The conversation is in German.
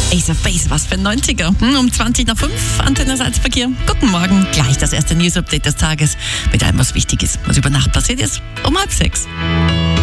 Ace of Base, was für ein 90er. Um 20 nach 5, Antenne Salzverkehr. Guten Morgen, gleich das erste News-Update des Tages mit allem, was wichtig ist, was über Nacht passiert ist, um 5:30.